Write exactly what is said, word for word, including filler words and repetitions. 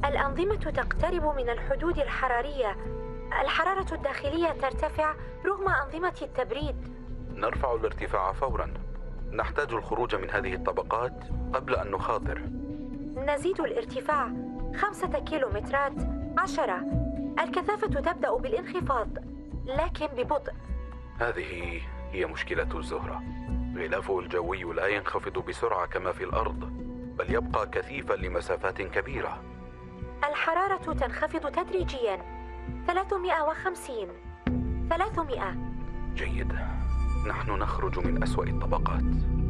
الأنظمة تقترب من الحدود الحرارية. الحرارة الداخلية ترتفع رغم أنظمة التبريد. نرفع الارتفاع فوراً. نحتاج الخروج من هذه الطبقات قبل أن نخاطر. نزيد الارتفاع خمسة كيلومترات. عشرة. الكثافة تبدأ بالانخفاض لكن ببطء. هذه هي مشكلة الزهرة. غلافه الجوي لا ينخفض بسرعة كما في الأرض، بل يبقى كثيفاً لمسافات كبيرة. الحرارة تنخفض تدريجياً. ثلاثمائة وخمسين. ثلاثمائة. جيد. نحن نخرج من أسوأ الطبقات.